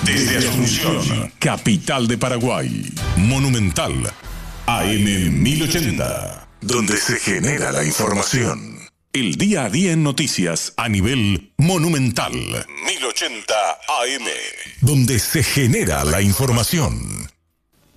Desde Asunción, capital de Paraguay. Monumental AM 1080, donde se genera la información. El día a día en noticias a nivel monumental. 1080 AM, donde se genera la información.